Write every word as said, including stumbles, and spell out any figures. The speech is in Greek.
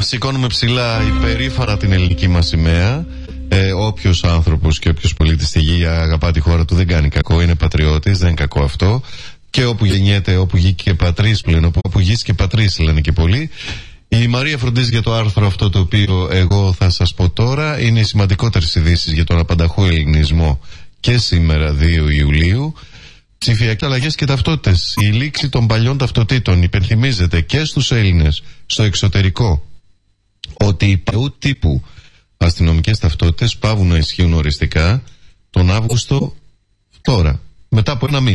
σηκώνουμε ψηλά υπερήφανα την ελληνική μας σημαία. Ε, όποιος άνθρωπος και όποιος πολίτης στη γη αγαπά τη χώρα του, δεν κάνει κακό, είναι πατριώτης, δεν είναι κακό αυτό. Και όπου γεννιέται, όπου γη και πατρίς πλέον, όπου γης και πατρίς λένε και πολλοί. Η Μαρία φροντίζει για το άρθρο αυτό το οποίο εγώ θα σας πω τώρα. Είναι οι σημαντικότερες ειδήσεις για τον απανταχό ελληνισμό και σήμερα δύο Ιουλίου. Ψηφιακές αλλαγές και ταυτότητες. Η λήξη των παλιών ταυτοτήτων υπενθυμίζεται και στους Έλληνες στο εξωτερικό ότι οι παλαιού τύπου αστυνομικές ταυτότητες πάβουν να ισχύουν οριστικά τον Αύγουστο τώρα, μετά από ένα μήνα.